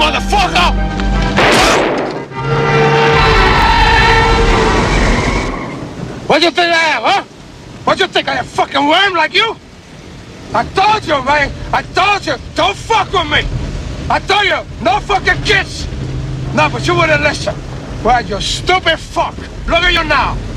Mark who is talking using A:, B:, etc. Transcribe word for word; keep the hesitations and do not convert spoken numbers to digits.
A: motherfucker! What do you think I am, huh? What do you think, I am a fucking worm like you? I told you, man. I told you, don't fuck with me. I told you, no fucking kids. No, but you wouldn't listen. Well, you stupid fuck. Look at you now.